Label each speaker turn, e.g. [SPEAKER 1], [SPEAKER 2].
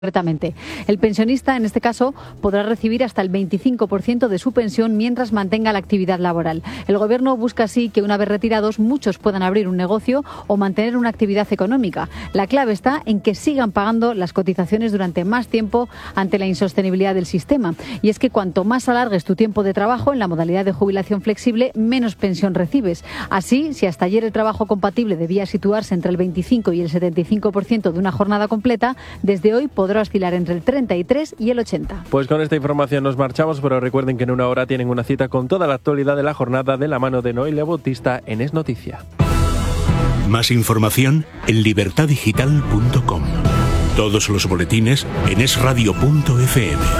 [SPEAKER 1] Concretamente, el pensionista, en este caso, podrá recibir hasta el 25% de su pensión mientras mantenga la actividad laboral. El Gobierno busca así que, una vez retirados, muchos puedan abrir un negocio o mantener una actividad económica. La clave está en que sigan pagando las cotizaciones durante más tiempo ante la insostenibilidad del sistema. Y es que cuanto más alargues tu tiempo de trabajo en la modalidad de jubilación flexible, menos pensión recibes. Así, si hasta ayer el trabajo compatible debía situarse entre el 25 y el 75% de una jornada completa, desde hoy podrá oscilar entre el 33 y el 80.
[SPEAKER 2] Pues con esta información nos marchamos, pero recuerden que en una hora tienen una cita con toda la actualidad de la jornada de la mano de Noelia Bautista en Es Noticia.
[SPEAKER 3] Más información en libertadigital.com. Todos los boletines en esradio.fm.